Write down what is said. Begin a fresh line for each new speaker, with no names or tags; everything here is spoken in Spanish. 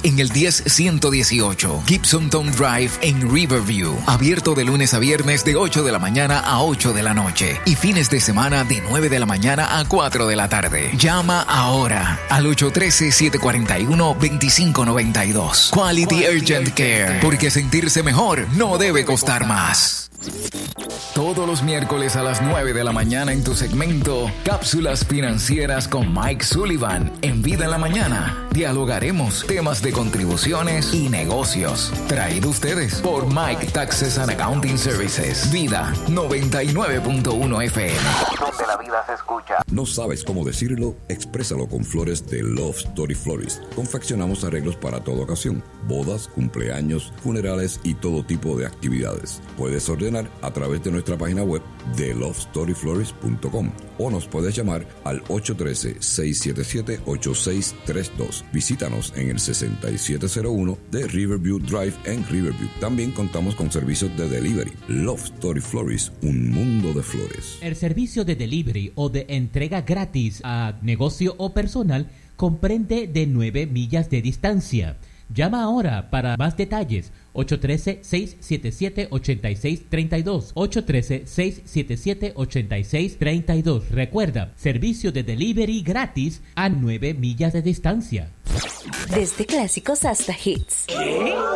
en el 10118 Gibson Town Drive en Riverview. Abierto de lunes a viernes de 8 de la mañana a 8 de la noche y fines de semana de 9 de la mañana a 4 de la tarde. Llama ahora al 813-741-2592. Quality Urgent Care, porque sentirse mejor no debe costar más. Todos los miércoles a las 9 de la mañana en tu segmento Cápsulas Financieras con Mike Sullivan. En Vida en la Mañana dialogaremos temas de contribuciones y negocios. Traído ustedes por Mike Taxes and Accounting Services. Vida 99.1 FM. Donde la vida se escucha.
¿No sabes cómo decirlo? Exprésalo con flores de Love Story Florist. Confeccionamos arreglos para toda ocasión: bodas, cumpleaños, funerales y todo tipo de actividades. Puedes ordenar a través de nuestra página web de lovestoryflorist.com o nos puedes llamar al 813-677-8632. Visítanos en el 6701 de Riverview Drive en Riverview. También contamos con servicios de delivery. Love Story Florist, un mundo de flores.
El servicio de delivery o de entrega gratis a negocio o personal comprende de 9 millas de distancia. Llama ahora para más detalles. 813-677-8632. 813-677-8632. Recuerda, servicio de delivery gratis a 9 millas de distancia.
Desde clásicos hasta hits. ¿Qué?